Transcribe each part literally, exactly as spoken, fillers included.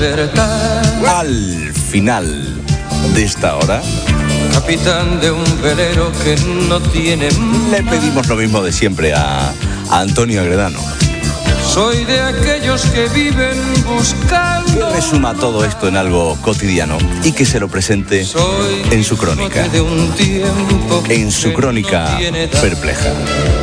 Al final de esta hora, capitán de un velero que no tiene... le pedimos lo mismo de siempre a, a Antonio Agredano. Soy de aquellos que viven buscando... Que resuma todo esto en algo cotidiano y que se lo presente en su crónica. De un tiempo en su crónica no perpleja.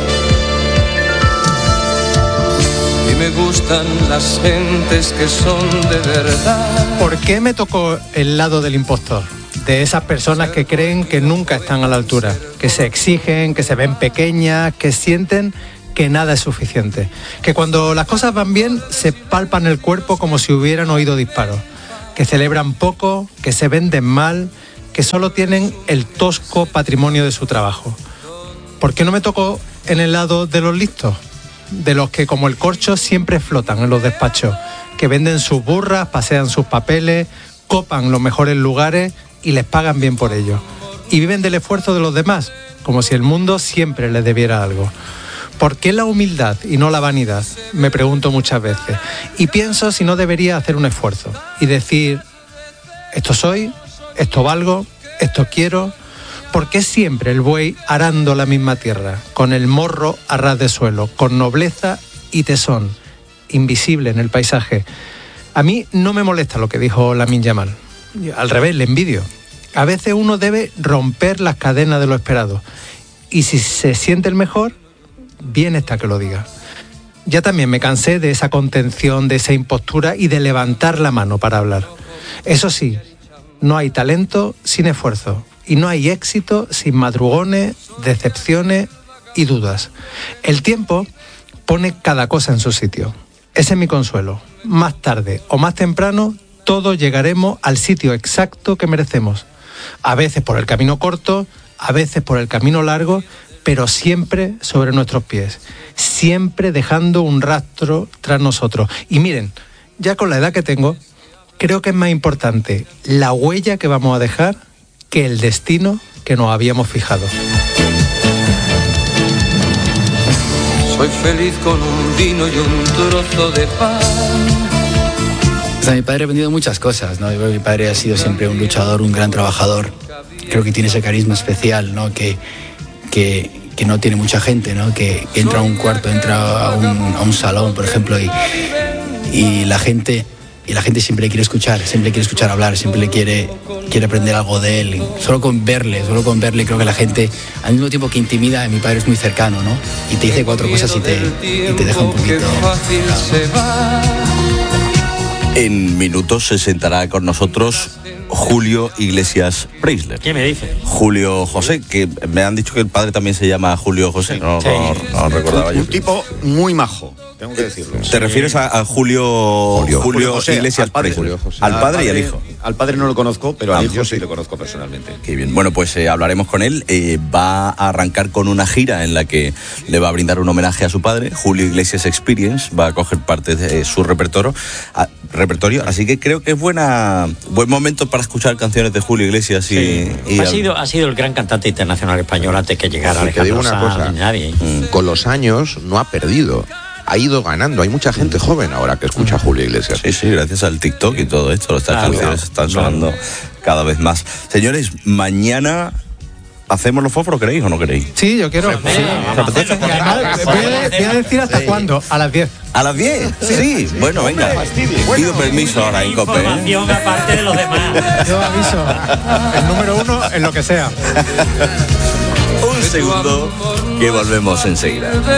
Y me gustan las gentes que son de verdad. ¿Por qué me tocó el lado del impostor? De esas personas que creen que nunca están a la altura, que se exigen, que se ven pequeñas, que sienten que nada es suficiente, que cuando las cosas van bien se palpan el cuerpo como si hubieran oído disparos, que celebran poco, que se venden mal, que solo tienen el tosco patrimonio de su trabajo. ¿Por qué no me tocó en el lado de los listos? De los que como el corcho siempre flotan en los despachos, que venden sus burras, pasean sus papeles, copan los mejores lugares y les pagan bien por ello. Y viven del esfuerzo de los demás, como si el mundo siempre les debiera algo. ¿Por qué la humildad y no la vanidad? Me pregunto muchas veces. Y pienso si no debería hacer un esfuerzo y decir, esto soy, esto valgo, esto quiero. ¿Por qué siempre el buey arando la misma tierra, con el morro a ras de suelo, con nobleza y tesón, invisible en el paisaje? A mí no me molesta lo que dijo Lamine Yamal. Al revés, le envidio. A veces uno debe romper las cadenas de lo esperado. Y si se siente el mejor, bien está que lo diga. Ya también me cansé de esa contención, de esa impostura y de levantar la mano para hablar. Eso sí, no hay talento sin esfuerzo. Y no hay éxito sin madrugones, decepciones y dudas. El tiempo pone cada cosa en su sitio. Ese es mi consuelo. Más tarde o más temprano, todos llegaremos al sitio exacto que merecemos. A veces por el camino corto, a veces por el camino largo, pero siempre sobre nuestros pies. Siempre dejando un rastro tras nosotros. Y miren, ya con la edad que tengo, creo que es más importante la huella que vamos a dejar que el destino que nos habíamos fijado. Soy feliz con un vino y un trozo de pan. O sea, mi padre ha aprendido muchas cosas, ¿no? Yo creo que mi padre ha sido siempre un luchador, un gran trabajador. Creo que tiene ese carisma especial, ¿no? Que, que, que no tiene mucha gente, ¿no? Que, que entra a un cuarto, entra a un, a un salón, por ejemplo, y, y la gente... Y la gente siempre le quiere escuchar, siempre quiere escuchar hablar, siempre le quiere, quiere aprender algo de él. Solo con verle, solo con verle creo que la gente, al mismo tiempo que intimida, mi padre es muy cercano, ¿no? Y te dice cuatro cosas y te, y te deja un poquito... En minutos se sentará con nosotros Julio Iglesias Preisler. ¿Qué me dice? Julio José, que me han dicho que el padre también se llama Julio José, sí, no, sí. no, no recordaba un, yo. Un tipo muy majo, tengo que decirlo. ¿Te sí. refieres a, a Julio, Julio, Julio, Julio José, Iglesias al padre, Preisler? José, Al padre, padre y al hijo. Al padre no lo conozco, pero ah, al hijo sí. sí lo conozco personalmente. Qué bien. Bueno, pues eh, hablaremos con él. Eh, va a arrancar con una gira en la que le va a brindar un homenaje a su padre, Julio Iglesias Experience. Va a coger parte de su repertorio, a, repertorio. Así que creo que es buena, buen momento para escuchar canciones de Julio Iglesias. Y, sí. y ha, al... sido, ha sido el gran cantante internacional español antes que llegara Te digo una cosa, nadie. Mm. Con los años no ha perdido. Ha ido ganando. Hay mucha gente joven ahora que escucha a Julio Iglesias. Sí, sí, gracias al TikTok y todo esto. Estas claro, canciones están claro. sonando cada vez más. Señores, mañana... ¿Hacemos los fósforos, queréis o no queréis? Sí, yo quiero. Sí. Sí. Además, voy, a, voy a decir hasta sí. cuándo. A las diez. ¿A las diez? Sí. sí. Bueno, venga. Pido permiso ahora en COPE. Información aparte de los demás. Yo aviso. El número uno en lo que sea. Un segundo que volvemos enseguida.